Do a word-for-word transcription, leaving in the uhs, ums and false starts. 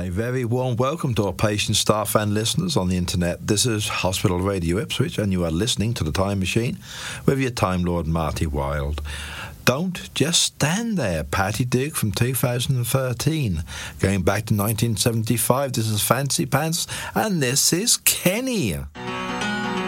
A very warm welcome to our patient, staff and listeners on the internet. This is Hospital Radio Ipswich and you are listening to The Time Machine with your Time Lord Marty Wilde. Don't just stand there. Patty Duke from two thousand thirteen. Going back to nineteen seventy-five, this is Fancy Pants and this is Kenny.